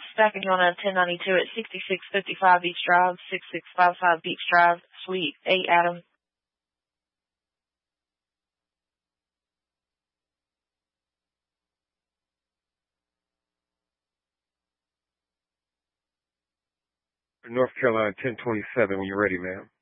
Stacking on a 1092 at 6655 Beach Drive, 6655 Beach Drive, Suite 8, Adam. North Carolina 1027 when you're ready, ma'am.